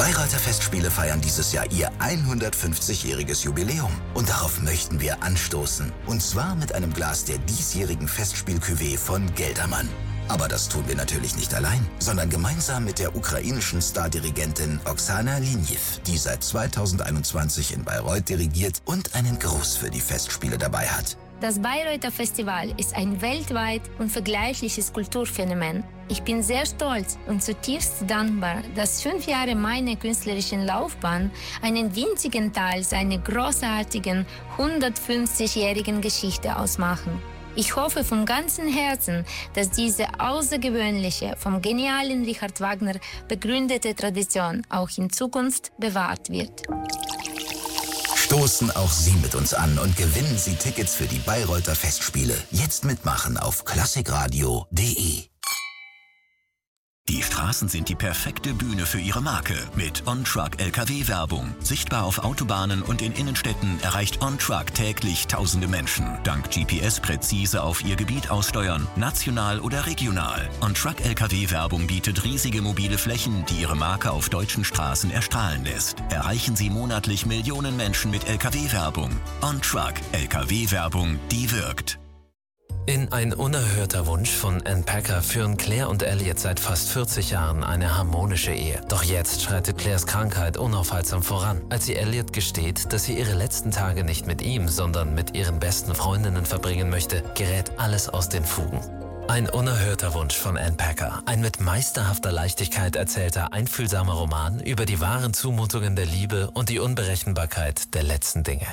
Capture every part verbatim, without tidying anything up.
Bayreuther Festspiele feiern dieses Jahr ihr hundertfünfzigjähriges Jubiläum. Und darauf möchten wir anstoßen. Und zwar mit einem Glas der diesjährigen Festspiel-Cuvée von Geldermann. Aber das tun wir natürlich nicht allein, sondern gemeinsam mit der ukrainischen Stardirigentin Oksana Linjew, die seit zweitausendeinundzwanzig in Bayreuth dirigiert und einen Gruß für die Festspiele dabei hat. Das Bayreuther Festival ist ein weltweit unvergleichliches Kulturphänomen. Ich bin sehr stolz und zutiefst dankbar, dass fünf Jahre meiner künstlerischen Laufbahn einen winzigen Teil seiner großartigen hundertfünfzigjährigen Geschichte ausmachen. Ich hoffe von ganzem Herzen, dass diese außergewöhnliche, vom genialen Richard Wagner begründete Tradition auch in Zukunft bewahrt wird. Stoßen auch Sie mit uns an und gewinnen Sie Tickets für die Bayreuther Festspiele. Jetzt mitmachen auf klassikradio punkt de. Die Straßen sind die perfekte Bühne für Ihre Marke. Mit OnTruck L K W-Werbung. Sichtbar auf Autobahnen und in Innenstädten erreicht OnTruck täglich tausende Menschen. Dank G P S präzise auf Ihr Gebiet aussteuern, national oder regional. OnTruck L K W-Werbung bietet riesige mobile Flächen, die Ihre Marke auf deutschen Straßen erstrahlen lässt. Erreichen Sie monatlich Millionen Menschen mit L K W-Werbung. OnTruck L K W-Werbung, die wirkt. In ein unerhörter Wunsch von Ann Packer führen Claire und Elliot seit fast vierzig Jahren eine harmonische Ehe. Doch jetzt schreitet Claires Krankheit unaufhaltsam voran. Als sie Elliot gesteht, dass sie ihre letzten Tage nicht mit ihm, sondern mit ihren besten Freundinnen verbringen möchte, gerät alles aus den Fugen. Ein unerhörter Wunsch von Ann Packer. Ein mit meisterhafter Leichtigkeit erzählter, einfühlsamer Roman über die wahren Zumutungen der Liebe und die Unberechenbarkeit der letzten Dinge.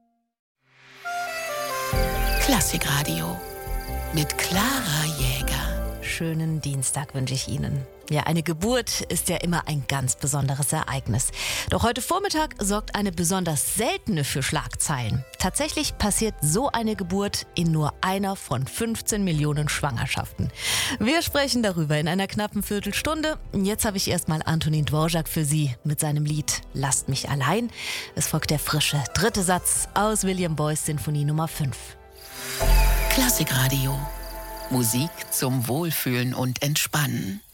Klassikradio mit Clara Jäger. Schönen Dienstag wünsche ich Ihnen. Ja, eine Geburt ist ja immer ein ganz besonderes Ereignis. Doch heute Vormittag sorgt eine besonders seltene für Schlagzeilen. Tatsächlich passiert so eine Geburt in nur einer von fünfzehn Millionen Schwangerschaften. Wir sprechen darüber in einer knappen Viertelstunde. Jetzt habe ich erstmal Antonin Dvorak für Sie mit seinem Lied Lasst mich allein. Es folgt der frische dritte Satz aus William Boyce Sinfonie Nummer fünf. Klassikradio. Musik zum Wohlfühlen und Entspannen.